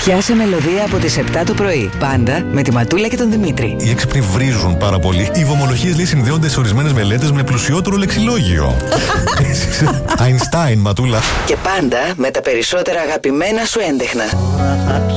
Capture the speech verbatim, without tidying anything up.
Πιάσε μελωδία από τις επτά το πρωί. Πάντα με τη Ματούλα και τον Δημήτρη. Οι έξυπνοι βρίζουν πάρα πολύ. Οι βομολογίες λέει συνδέονται σε ορισμένες μελέτες με πλουσιότερο λεξιλόγιο. Αϊνστάιν, Ματούλα. Και πάντα με τα περισσότερα αγαπημένα σου έντεχνα.